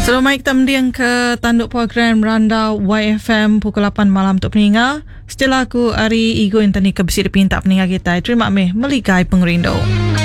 Selamat malam kita mendiang ke tanduk program Randa YFM pukul 8 malam untuk peningat. Setelah aku Ari Igo yang tadi ke besi pintak peningat kita. Terima kasih meligai pengerindu.